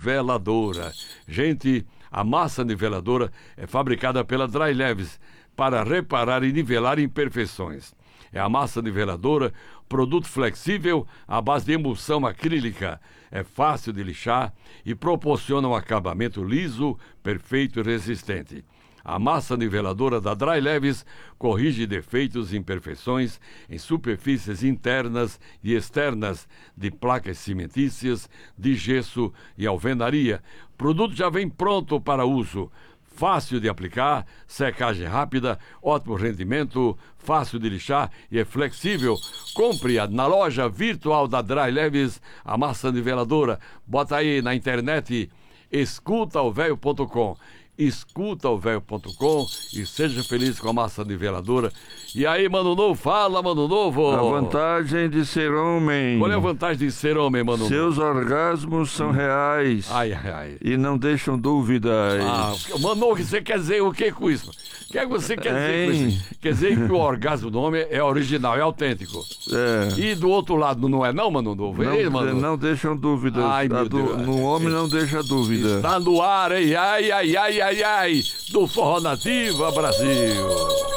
niveladora. Gente, a massa niveladora é fabricada pela Dry Leves para reparar e nivelar imperfeições. É a massa niveladora, produto flexível à base de emulsão acrílica. É fácil de lixar e proporciona um acabamento liso, perfeito e resistente. A massa niveladora da Dry Leves corrige defeitos e imperfeições em superfícies internas e externas de placas cimentícias, de gesso e alvenaria. O produto já vem pronto para uso. Fácil de aplicar, secagem rápida, ótimo rendimento, fácil de lixar e é flexível. Compre na loja virtual da Dry Leves a massa niveladora. Bota aí na internet escutaovelho.com. escutaovelho.com e seja feliz com a massa niveladora. E aí, Mano Novo, fala, Mano Novo. A vantagem de ser homem. Qual é a vantagem de ser homem, Mano Novo? Seus orgasmos são reais. Ai, ai, ai. E não deixam dúvidas. Mano Novo, você quer dizer o que com isso? O que é que você quer dizer com isso? Quer dizer que o orgasmo do homem é original, é autêntico. É. E do outro lado não é não, Mano Novo? Não deixam dúvidas. Ai, meu Deus. No homem não deixa dúvida. Está no ar, hein? Ai, ai, ai, ai, ai, do Forró Nativa Brasil.